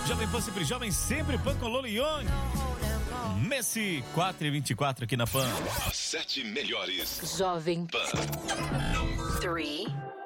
Jovem Pan, sempre jovem, sempre Pan com Lolo Young. Messi, 4h24 aqui na Pan. As 7 melhores. Jovem Pan. 3